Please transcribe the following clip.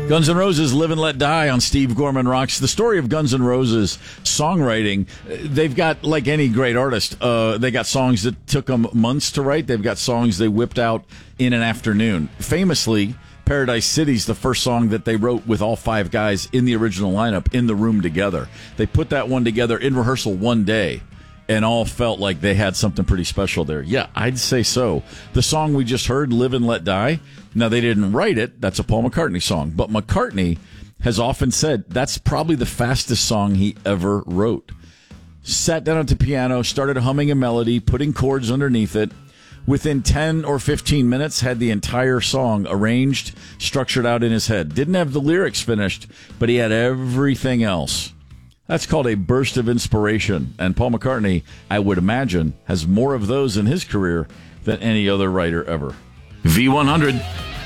Guns N' Roses, Live and Let Die on Steve Gorman Rocks. The story of Guns N' Roses songwriting, they've got, like any great artist, they got songs that took them months to write. They've got songs they whipped out in an afternoon. Famously, Paradise City's the first song that they wrote with all five guys in the original lineup in the room together. They put that one together in rehearsal one day and all felt like they had something pretty special there. Yeah, I'd say so. The song we just heard, Live and Let Die, now they didn't write it. That's a Paul McCartney song. But McCartney has often said that's probably the fastest song he ever wrote. Sat down at the piano, started humming a melody, putting chords underneath it. Within 10 or 15 minutes, had the entire song arranged, structured out in his head. Didn't have the lyrics finished, but he had everything else. That's called a burst of inspiration. And Paul McCartney, I would imagine, has more of those in his career than any other writer ever. V100.